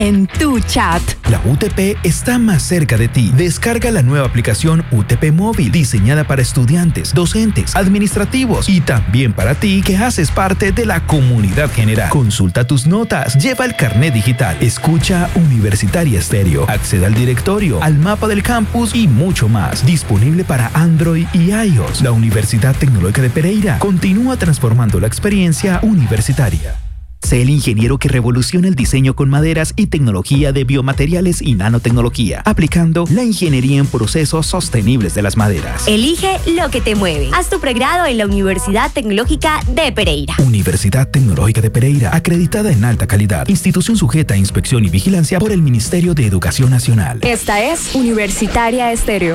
en tu chat. La UTP está más cerca de ti. Descarga la nueva aplicación UTP Móvil, diseñada para estudiantes, docentes, administrativos y también para ti que haces parte de la comunidad general. Consulta tus notas, lleva el carnet digital, escucha Universitaria Estéreo, acceda al directorio, al mapa del campus y mucho más. Disponible para Android y iOS. La Universidad Tecnológica de Pereira continúa transformando la experiencia universitaria. Sé el ingeniero que revoluciona el diseño con maderas y tecnología de biomateriales y nanotecnología, aplicando la ingeniería en procesos sostenibles de las maderas. Elige lo que te mueve. Haz tu pregrado en la Universidad Tecnológica de Pereira. Universidad Tecnológica de Pereira, acreditada en alta calidad. Institución sujeta a inspección y vigilancia por el Ministerio de Educación Nacional. Esta es Universitaria Estéreo.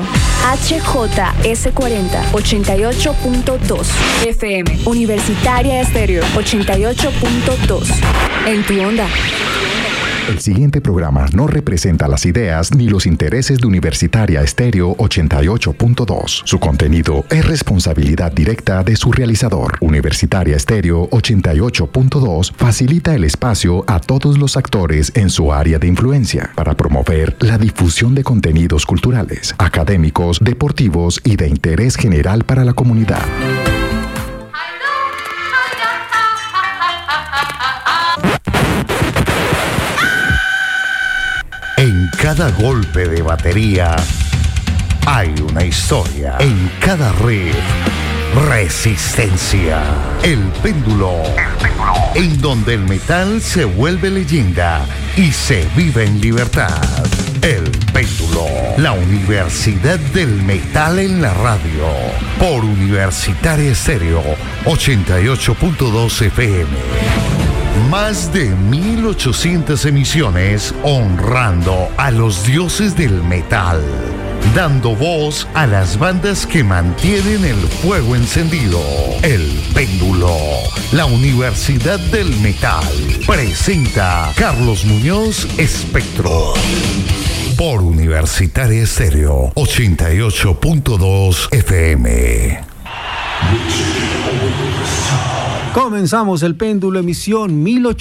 HJS40 88.2 FM. Universitaria Estéreo 88.2. En tu onda. El siguiente programa no representa las ideas ni los intereses de Universitaria Estéreo 88.2. Su contenido es responsabilidad directa de su realizador. Universitaria Estéreo 88.2 facilita el espacio a todos los actores en su área de influencia para promover la difusión de contenidos culturales, académicos, deportivos y de interés general para la comunidad. En cada golpe de batería hay una historia. En cada riff, resistencia. El péndulo. En donde el metal se vuelve leyenda y se vive en libertad. El péndulo. La Universidad del Metal en la radio. Por Universitaria Estéreo 88.2 FM. Más de 1800 emisiones honrando a los dioses del metal, dando voz a las bandas que mantienen el fuego encendido. El Péndulo, la Universidad del Metal, presenta Carlos Muñoz Espectro. Por Universitaria Estéreo 88.2 FM. Comenzamos el péndulo, emisión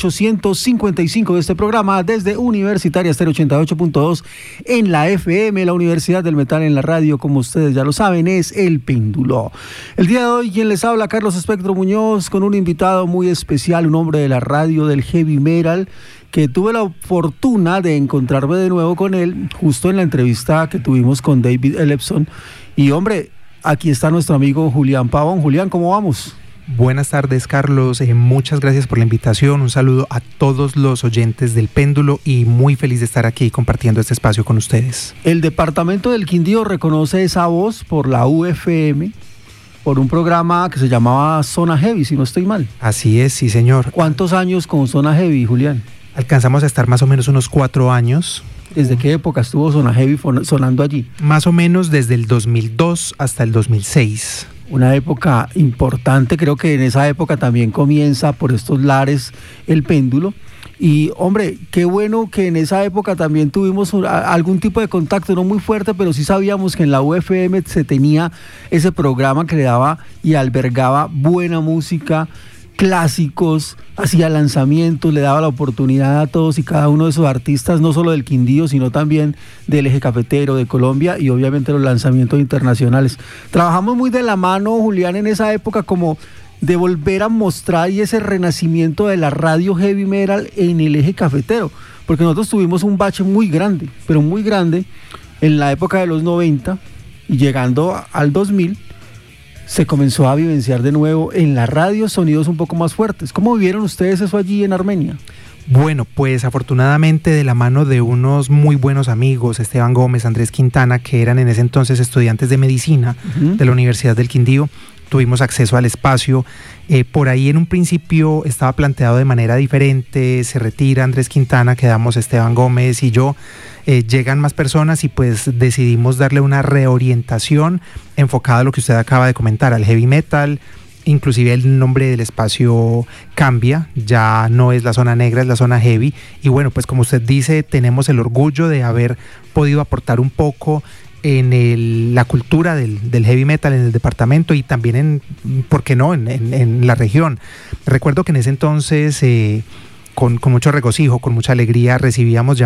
1855 de este programa desde Universitaria Estéreo 88.2 en la FM, la Universidad del Metal en la radio, como ustedes ya lo saben, es el péndulo. El día de hoy quien les habla, Carlos Espectro Muñoz, con un invitado muy especial, un hombre de la radio del heavy metal, que tuve la fortuna de encontrarme de nuevo con él, justo en la entrevista que tuvimos con David Ellefson. Y hombre, aquí está nuestro amigo Julián Pavón. Julián, ¿cómo vamos? Buenas tardes, Carlos, muchas gracias por la invitación, un saludo a todos los oyentes del Péndulo y muy feliz de estar aquí compartiendo este espacio con ustedes. El departamento del Quindío reconoce esa voz por la UFM, por un programa que se llamaba Zona Heavy, si no estoy mal. Así es, sí señor. ¿Cuántos años con Zona Heavy, Julián? Alcanzamos a estar más o menos unos 4 años. ¿Desde qué época estuvo Zona Heavy sonando allí? Más o menos desde el 2002 hasta el 2006. Una época importante, creo que en esa época también comienza por estos lares el péndulo. Y hombre, qué bueno que en esa época también tuvimos algún tipo de contacto, no muy fuerte, pero sí sabíamos que en la UFM se tenía ese programa que le daba y albergaba buena música, clásicos, hacía lanzamientos, le daba la oportunidad a todos y cada uno de esos artistas, no solo del Quindío, sino también del eje cafetero, de Colombia y obviamente los lanzamientos internacionales. Trabajamos muy de la mano, Julián, en esa época como de volver a mostrar y ese renacimiento de la radio heavy metal en el eje cafetero, porque nosotros tuvimos un bache muy grande, pero muy grande, en la época de los 90 y llegando al 2000, se comenzó a vivenciar de nuevo en la radio sonidos un poco más fuertes. ¿Cómo vieron ustedes eso allí en Armenia? Bueno, pues afortunadamente de la mano de unos muy buenos amigos, Esteban Gómez, Andrés Quintana, que eran en ese entonces estudiantes de medicina de la Universidad del Quindío, tuvimos acceso al espacio. Por ahí en un principio estaba planteado de manera diferente, se retira Andrés Quintana, quedamos Esteban Gómez y yo. Llegan más personas y pues decidimos darle una reorientación enfocada a lo que usted acaba de comentar, al heavy metal. Inclusive el nombre del espacio cambia, ya no es la zona negra, es la zona heavy. Y bueno, pues como usted dice, tenemos el orgullo de haber podido aportar un poco en la cultura del heavy metal en el departamento y también ¿por qué no?, en la región. Recuerdo que en ese entonces con mucho regocijo, con mucha alegría recibíamos